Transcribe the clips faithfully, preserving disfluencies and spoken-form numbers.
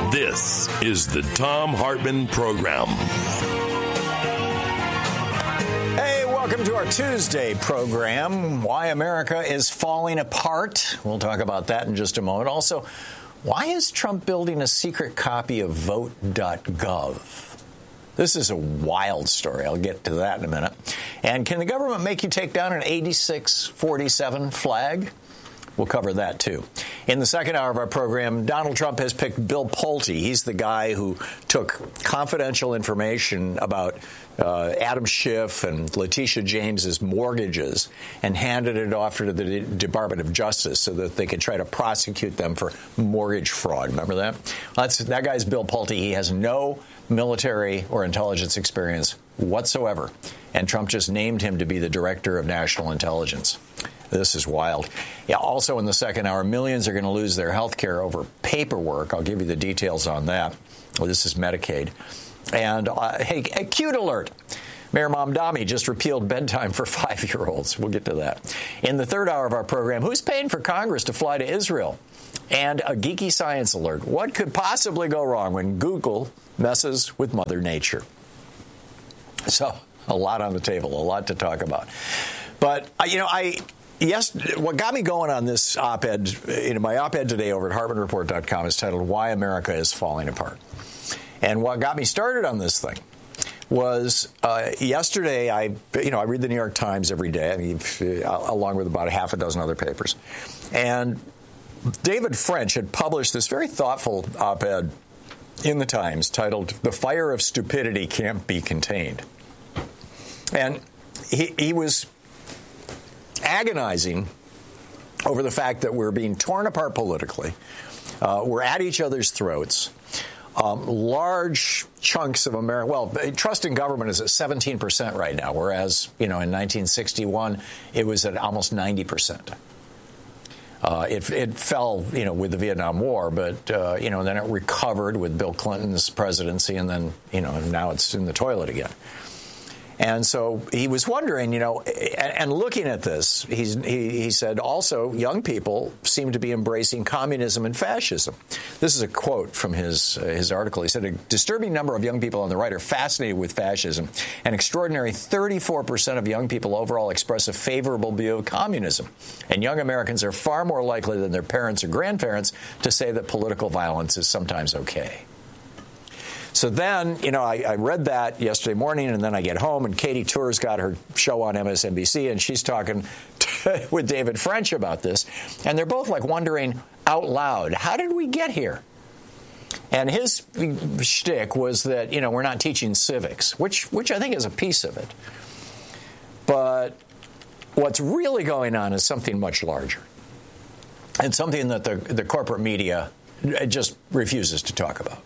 This is the Thom Hartmann Program. Hey, welcome to our Tuesday program, Why America is Falling Apart. We'll talk about that in just a moment. Also, why is Trump building a secret copy of vote dot gov? This is a wild story. I'll get to that in a minute. And can the government make you take down an eighty-six forty-seven flag? We'll cover that, too. In the second hour of our program, Donald Trump has picked Bill Pulte. He's the guy who took confidential information about uh, Adam Schiff and Letitia James's mortgages and handed it off to the Department of Justice so that they could try to prosecute them for mortgage fraud. Remember that? That's, that guy's Bill Pulte. He has no military or intelligence experience whatsoever. And Trump just named him to be the director of national intelligence. This is wild. Yeah, also in the second hour, millions are going to lose their health care over paperwork. I'll give you the details on that. Well, this is Medicaid. And, uh, hey, a cute alert. Mayor Mamdani just repealed bedtime for five-year-olds. We'll get to that. In the third hour of our program, who's paying for Congress to fly to Israel? And a geeky science alert. What could possibly go wrong when Google messes with Mother Nature? So, a lot on the table, a lot to talk about. But, uh, you know, I... Yes, what got me going on this op-ed, you know, my op-ed today over at Hartmann Report dot com is titled Why America is Falling Apart. And what got me started on this thing was uh, yesterday, I, you know, I read the New York Times every day, I mean, along with about a half a dozen other papers. And David French had published this very thoughtful op-ed in the Times titled The Fire of Stupidity Can't Be Contained. And he, he was agonizing over the fact that we're being torn apart politically. Uh, we're at each other's throats. Um, large chunks of America, well, trust in government is at seventeen percent right now, whereas, you know, in nineteen sixty-one, it was at almost ninety percent. Uh, it, it fell, you know, with the Vietnam War, but, uh, you know, then it recovered with Bill Clinton's presidency, and then, you know, now it's in the toilet again. And so he was wondering, you know, and looking at this, he's, he, he said also young people seem to be embracing communism and fascism. This is a quote from his uh, his article. He said, a disturbing number of young people on the right are fascinated with fascism. An extraordinary thirty-four percent of young people overall express a favorable view of communism. And young Americans are far more likely than their parents or grandparents to say that political violence is sometimes okay. So then, you know, I, I read that yesterday morning, and then I get home, and Katie Tour's got her show on M S N B C, and she's talking to, with David French about this, and they're both, like, wondering out loud, how did we get here? And his shtick was that, you know, we're not teaching civics, which, which I think is a piece of it. But what's really going on is something much larger, and something that the, the corporate media just refuses to talk about.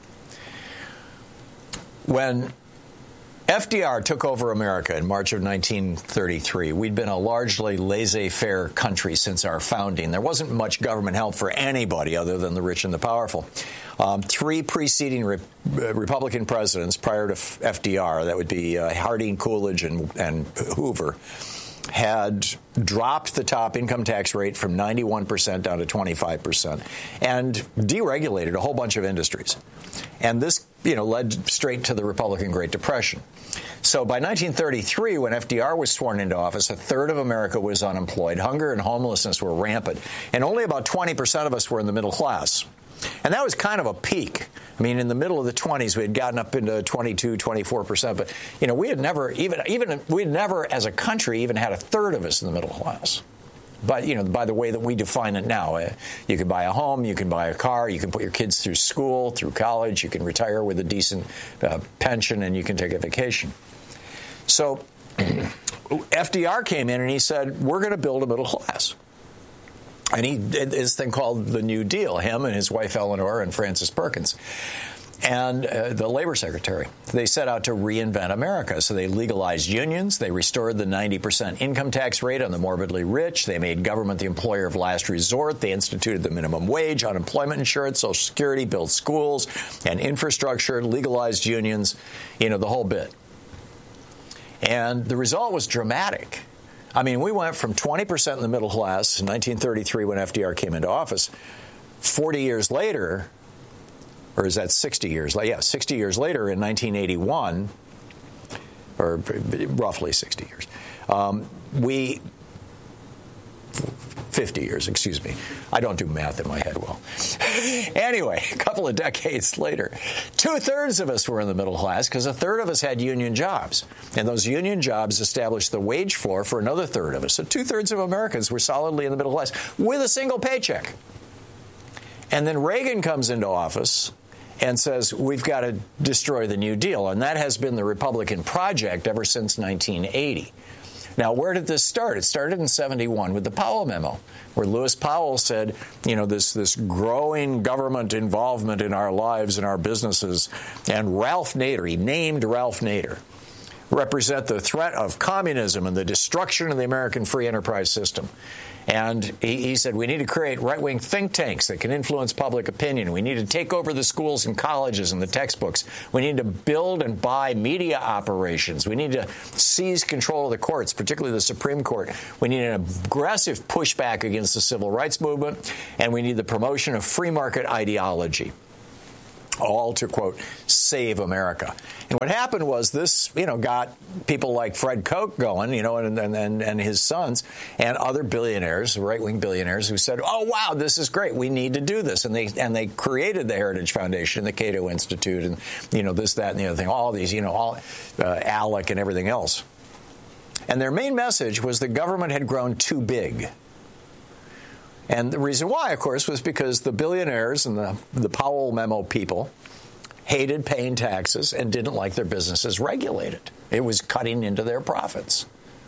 When F D R took over America in March of nineteen thirty-three, we'd been a largely laissez-faire country since our founding. There wasn't much government help for anybody other than the rich and the powerful. Um, three preceding re- Republican presidents prior to F D R, that would be uh, Harding, Coolidge, and, and Hoover, had dropped the top income tax rate from ninety-one percent down to twenty-five percent and deregulated a whole bunch of industries. And this, you know, led straight to the Republican Great Depression. So by nineteen thirty-three, when F D R was sworn into office, a third of America was unemployed. Hunger and homelessness were rampant. And only about twenty percent of us were in the middle class. And that was kind of a peak. I mean, in the middle of the twenties, we had gotten up into twenty-two, twenty-four percent. But, you know, we had never, even, even we had never, as a country, even had a third of us in the middle class. But, you know, by the way that we define it now, uh, you can buy a home, you can buy a car, you can put your kids through school, through college, you can retire with a decent uh, pension, and you can take a vacation. So F D R came in and he said, we're going to build a middle class. And he did this thing called the New Deal, him and his wife Eleanor and Frances Perkins. And uh, the labor secretary, they set out to reinvent America. So they legalized unions. They restored the ninety percent income tax rate on the morbidly rich. They made government the employer of last resort. They instituted the minimum wage, unemployment insurance, Social Security, built schools and infrastructure, legalized unions, you know, the whole bit. And the result was dramatic. I mean, we went from twenty percent in the middle class in nineteen thirty-three when F D R came into office. forty years later, or is that sixty years? Yeah, sixty years later in nineteen eighty-one, or roughly sixty years, um, we, fifty years, excuse me. I don't do math in my head well. Anyway, a couple of decades later, two-thirds of us were in the middle class because a third of us had union jobs. And those union jobs established the wage floor for another third of us. So two-thirds of Americans were solidly in the middle class with a single paycheck. And then Reagan comes into office and says, we've got to destroy the New Deal. And that has been the Republican project ever since nineteen eighty. Now, where did this start? It started in seventy-one with the Powell Memo, where Lewis Powell said, you know, this, this growing government involvement in our lives and our businesses. And Ralph Nader, he named Ralph Nader, represent the threat of communism and the destruction of the American free enterprise system. And he, he said, we need to create right-wing think tanks that can influence public opinion. We need to take over the schools and colleges and the textbooks. We need to build and buy media operations. We need to seize control of the courts, particularly the Supreme Court. We need an aggressive pushback against the civil rights movement. And we need the promotion of free market ideology. All to, quote, save America. And what happened was this, you know, got people like Fred Koch going, you know, and and, and his sons and other billionaires, right-wing billionaires, who said, oh, wow, this is great. We need to do this. And they and they created the Heritage Foundation, the Cato Institute, and, you know, this, that, and the other thing, all these, you know, all uh, ALEC and everything else. And their main message was the government had grown too big. And the reason why, of course, was because the billionaires and the, the Powell Memo people hated paying taxes and didn't like their businesses regulated. It was cutting into their profits.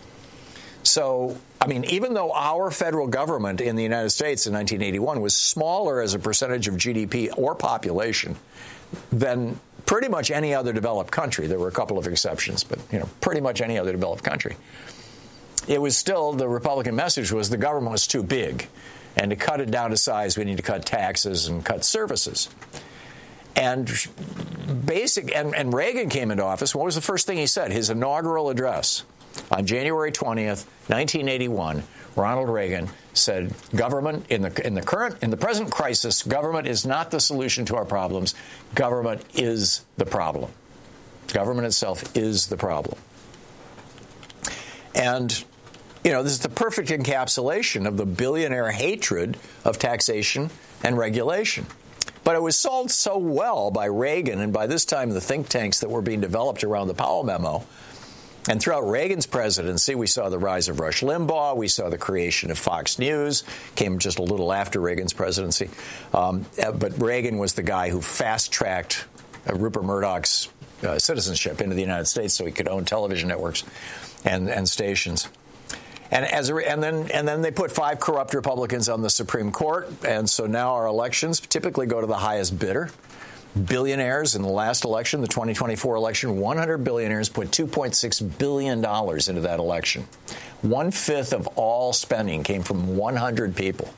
So, I mean, even though our federal government in the United States in nineteen eighty-one was smaller as a percentage of G D P or population than pretty much any other developed country, there were a couple of exceptions, but, you know, pretty much any other developed country, it was still, the Republican message was the government was too big. And to cut it down to size, we need to cut taxes and cut services. And basic, and, and Reagan came into office. What was the first thing he said? His inaugural address on January twentieth, nineteen eighty-one. Ronald Reagan said, "Government in the in the current in the present crisis, government is not the solution to our problems. Government is the problem. Government itself is the problem." And you know, this is the perfect encapsulation of the billionaire hatred of taxation and regulation. But it was sold so well by Reagan and by this time the think tanks that were being developed around the Powell Memo. And throughout Reagan's presidency, we saw the rise of Rush Limbaugh. We saw the creation of Fox News, came just a little after Reagan's presidency. Um, but Reagan was the guy who fast-tracked uh, Rupert Murdoch's uh, citizenship into the United States so he could own television networks and, and stations. And as a, and then and then they put five corrupt Republicans on the Supreme Court, and so now our elections typically go to the highest bidder. Billionaires in the last election, the twenty twenty-four election, one hundred billionaires put two point six billion dollars into that election. One-fifth of all spending came from one hundred people.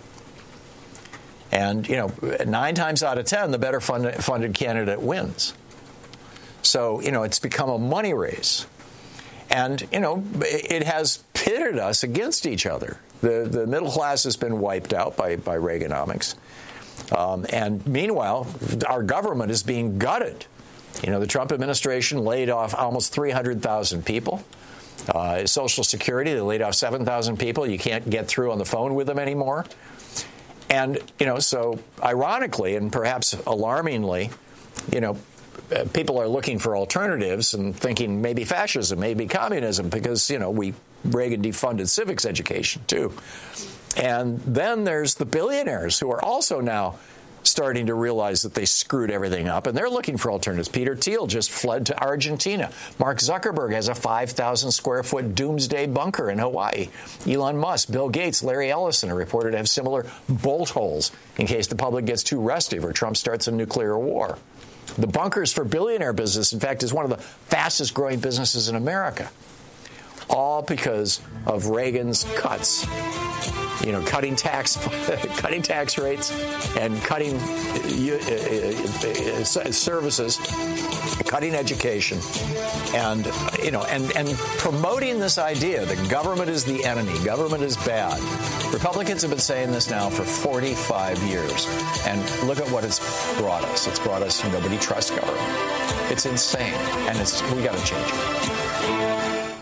And, you know, nine times out of ten, the better funded, funded candidate wins. So, you know, it's become a money race. And, you know, it has pitted us against each other. The the middle class has been wiped out by, by Reaganomics. Um, and meanwhile, our government is being gutted. You know, the Trump administration laid off almost three hundred thousand people. Uh, Social Security, they laid off seven thousand people. You can't get through on the phone with them anymore. And, you know, so ironically and perhaps alarmingly, you know, people are looking for alternatives and thinking maybe fascism, maybe communism, because, you know, we Reagan defunded civics education, too. And then there's the billionaires who are also now starting to realize that they screwed everything up, and they're looking for alternatives. Peter Thiel just fled to Argentina. Mark Zuckerberg has a five thousand square foot doomsday bunker in Hawaii. Elon Musk, Bill Gates, Larry Ellison are reported to have similar bolt holes in case the public gets too restive or Trump starts a nuclear war. The bunkers for billionaire business, in fact, is one of the fastest growing businesses in America, all because of Reagan's cuts you know, cutting tax, cutting tax rates, and cutting uh, uh, services, cutting education, and you know, and and promoting this idea that government is the enemy, government is bad. Republicans have been saying this now for forty-five years, and look at what it's brought us. It's brought us nobody trusts government. It's insane, and it's we got to change it.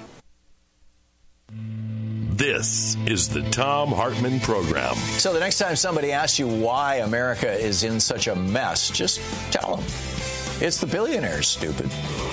This is the Thom Hartmann Program. So the next time somebody asks you why America is in such a mess, just tell them it's the billionaires, stupid.